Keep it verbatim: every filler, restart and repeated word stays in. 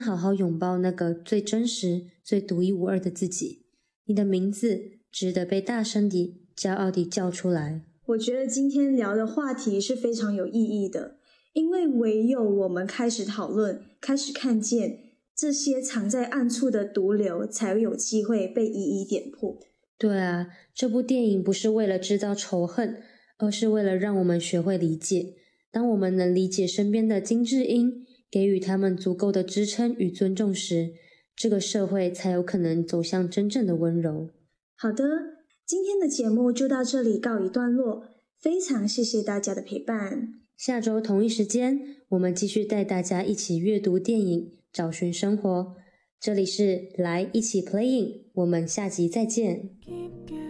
好好拥抱那个最真实、最独一无二的自己。你的名字值得被大声地、骄傲地叫出来。 我觉得今天聊的话题是非常有意义的，因为唯有我们开始讨论，开始看见这些藏在暗处的毒瘤，才有机会被一一点破。 对啊，这部电影不是为了制造仇恨，而是为了让我们学会理解。当我们能理解身边的金智英，给予他们足够的支撑与尊重时，这个社会才有可能走向真正的温柔。 好的，今天的节目就到这里告一段落，非常谢谢大家的陪伴。 下周同一时间，我们继续带大家一起阅读电影，找寻生活。这里是来一起 Playing， 我们下集再见。